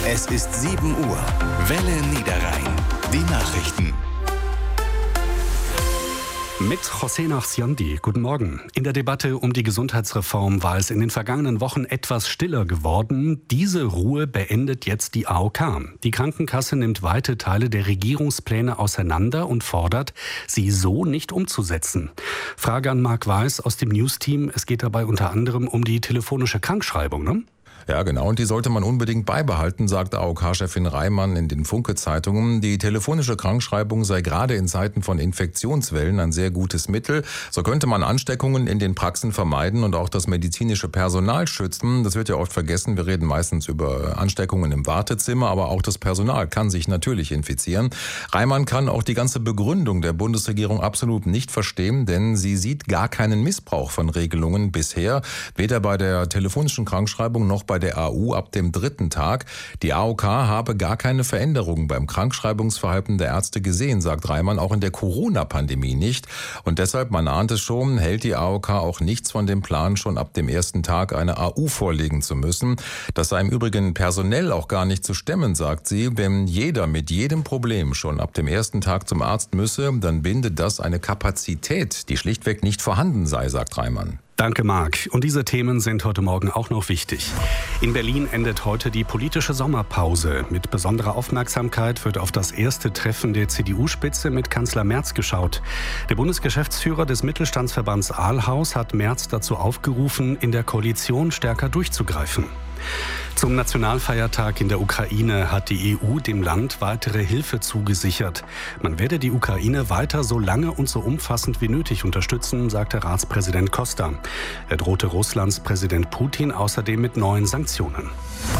Es ist 7 Uhr. Welle Niederrhein. Die Nachrichten. Mit José Nachsiandi. Guten Morgen. In der Debatte um die Gesundheitsreform war es in den vergangenen Wochen etwas stiller geworden. Diese Ruhe beendet jetzt die AOK. Die Krankenkasse nimmt weite Teile der Regierungspläne auseinander und fordert, sie so nicht umzusetzen. Frage an Marc Weiß aus dem News-Team. Es geht dabei unter anderem um die telefonische Krankschreibung, ne? Ja, genau. Und die sollte man unbedingt beibehalten, sagt AOK-Chefin Reimann in den Funke-Zeitungen. Die telefonische Krankschreibung sei gerade in Zeiten von Infektionswellen ein sehr gutes Mittel. So könnte man Ansteckungen in den Praxen vermeiden und auch das medizinische Personal schützen. Das wird ja oft vergessen. Wir reden meistens über Ansteckungen im Wartezimmer, aber auch das Personal kann sich natürlich infizieren. Reimann kann auch die ganze Begründung der Bundesregierung absolut nicht verstehen, denn sie sieht gar keinen Missbrauch von Regelungen bisher, weder bei der telefonischen Krankschreibung noch bei der AU ab dem 3. Tag. Die AOK habe gar keine Veränderungen beim Krankschreibungsverhalten der Ärzte gesehen, sagt Reimann, auch in der Corona-Pandemie nicht. Und deshalb, man ahnt es schon, hält die AOK auch nichts von dem Plan, schon ab dem 1. Tag eine AU vorlegen zu müssen. Das sei im Übrigen personell auch gar nicht zu stemmen, sagt sie. Wenn jeder mit jedem Problem schon ab dem 1. Tag zum Arzt müsse, dann binde das eine Kapazität, die schlichtweg nicht vorhanden sei, sagt Reimann. Danke, Marc. Und diese Themen sind heute Morgen auch noch wichtig. In Berlin endet heute die politische Sommerpause. Mit besonderer Aufmerksamkeit wird auf das erste Treffen der CDU-Spitze mit Kanzler Merz geschaut. Der Bundesgeschäftsführer des Mittelstandsverbands Ahlhaus hat Merz dazu aufgerufen, in der Koalition stärker durchzugreifen. Zum Nationalfeiertag in der Ukraine hat die EU dem Land weitere Hilfe zugesichert. Man werde die Ukraine weiter so lange und so umfassend wie nötig unterstützen, sagte Ratspräsident Costa. Er drohte Russlands Präsident Putin außerdem mit neuen Sanktionen.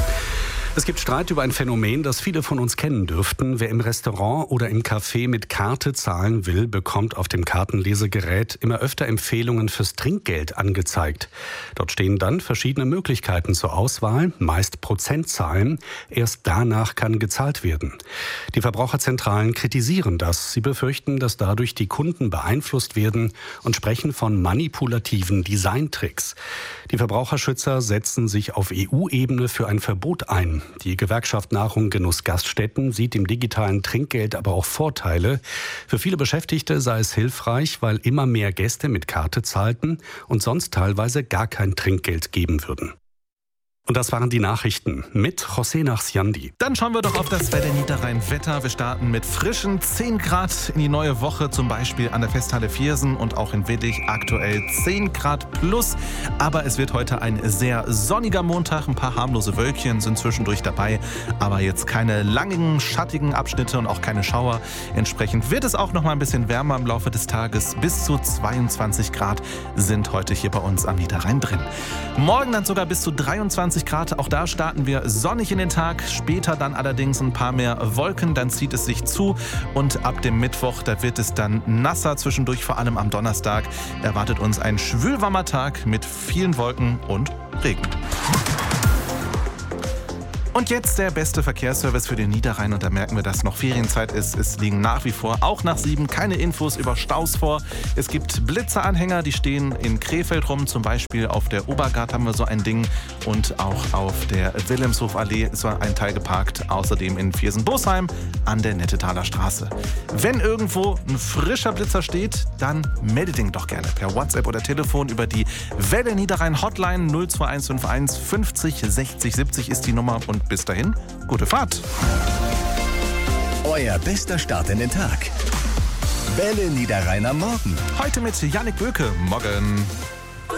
Es gibt Streit über ein Phänomen, das viele von uns kennen dürften. Wer im Restaurant oder im Café mit Karte zahlen will, bekommt auf dem Kartenlesegerät immer öfter Empfehlungen fürs Trinkgeld angezeigt. Dort stehen dann verschiedene Möglichkeiten zur Auswahl, meist Prozentzahlen. Erst danach kann gezahlt werden. Die Verbraucherzentralen kritisieren das. Sie befürchten, dass dadurch die Kunden beeinflusst werden und sprechen von manipulativen Designtricks. Die Verbraucherschützer setzen sich auf EU-Ebene für ein Verbot ein. Die Gewerkschaft Nahrung Genuss Gaststätten sieht im digitalen Trinkgeld aber auch Vorteile. Für viele Beschäftigte sei es hilfreich, weil immer mehr Gäste mit Karte zahlten und sonst teilweise gar kein Trinkgeld geben würden. Und das waren die Nachrichten mit José Nachsiandi. Dann schauen wir doch auf das Welle Niederrhein-Wetter. Wir starten mit frischen 10 Grad in die neue Woche, zum Beispiel an der Festhalle Viersen und auch in Willich aktuell 10 Grad plus. Aber es wird heute ein sehr sonniger Montag. Ein paar harmlose Wölkchen sind zwischendurch dabei, aber jetzt keine langen, schattigen Abschnitte und auch keine Schauer. Entsprechend wird es auch noch mal ein bisschen wärmer im Laufe des Tages. Bis zu 22 Grad sind heute hier bei uns am Niederrhein drin. Morgen dann sogar bis zu 23 Grad. Auch da starten wir sonnig in den Tag. Später dann allerdings ein paar mehr Wolken. Dann zieht es sich zu. Und ab dem Mittwoch, da wird es dann nasser zwischendurch. Vor allem am Donnerstag erwartet uns ein schwülwarmer Tag mit vielen Wolken und Regen. Und jetzt der beste Verkehrsservice für den Niederrhein. Und da merken wir, dass noch Ferienzeit ist. Es liegen nach wie vor, auch nach 7, keine Infos über Staus vor. Es gibt Blitzeranhänger, die stehen in Krefeld rum. Zum Beispiel auf der Obergart haben wir so ein Ding. Und auch auf der Wilhelmshofallee ist so ein Teil geparkt. Außerdem in Viersen-Bosheim an der Nettetaler Straße. Wenn irgendwo ein frischer Blitzer steht, dann meldet ihn doch gerne per WhatsApp oder Telefon über die Welle Niederrhein Hotline 02151 50 60 70 ist die Nummer. Und bis dahin, gute Fahrt. Euer bester Start in den Tag. Welle Niederrhein am Morgen. Heute mit Jannik Böke. Morgen.